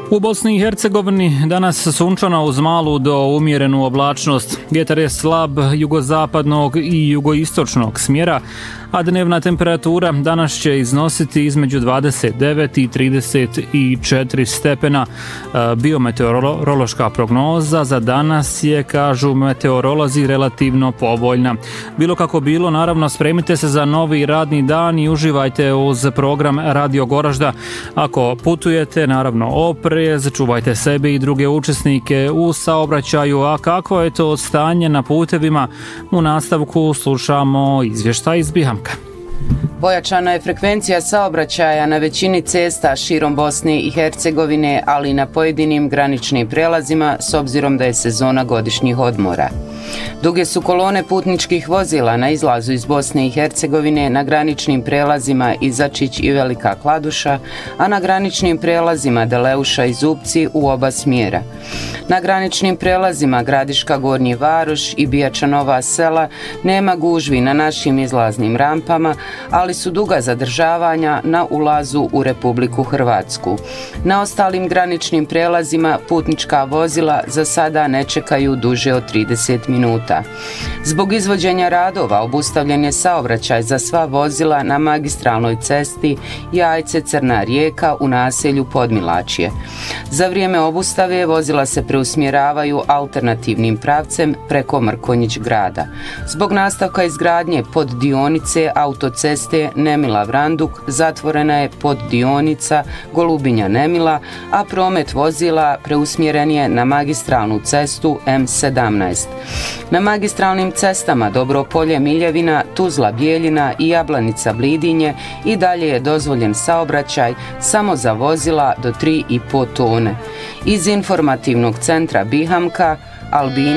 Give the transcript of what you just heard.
U Bosni i Hercegovini danas sunčano uz malu do umjerenu oblačnost. Vjetar je slab jugozapadnog i jugoistočnog smjera, a dnevna temperatura danas će iznositi između 29 i 34 stepena. Biometeorološka prognoza za danas je, kažu meteorolozi, relativno povoljna. Bilo kako bilo, naravno, spremite se za novi radni dan i uživajte uz program Radio Goražda. Ako putujete, naravno, oprez, čuvajte sebe i druge učesnike u saobraćaju, a kako je to stanje na putevima, u nastavku slušamo izvještaj iz Bihamka. Pojačana je frekvencija saobraćaja na većini cesta širom Bosne i Hercegovine, ali i na pojedinim graničnim prelazima s obzirom da je sezona godišnjih odmora. Duge su kolone putničkih vozila na izlazu iz Bosne i Hercegovine na graničnim prelazima Izačić i Velika Kladuša, a na graničnim prelazima Deleuša i Zupci u oba smjera. Na graničnim prelazima Gradiška Gornji Varoš i Bijača Nova Sela nema gužvi na našim izlaznim rampama, ali su duga zadržavanja na ulazu u Republiku Hrvatsku. Na ostalim graničnim prelazima putnička vozila za sada ne čekaju duže od 30 minuta. Zbog izvođenja radova obustavljen je saobraćaj za sva vozila na magistralnoj cesti Jajce-Crna Rijeka u naselju Podmilačje. Za vrijeme obustave vozila se preusmjeravaju alternativnim pravcem preko Mrkonjić grada. Zbog nastavka izgradnje poddionice autoceste Nemila-Vranduk zatvorena je poddionica Golubinja-Nemila, a promet vozila preusmjeren je na magistralnu cestu M17. Na magistralnim cestama Dobropolje-Miljevina, Tuzla-Bijeljina i Jablanica-Blidinje i dalje je dozvoljen saobraćaj samo za vozila do 3,5 tone. Iz informativnog centra Bihamka, Albina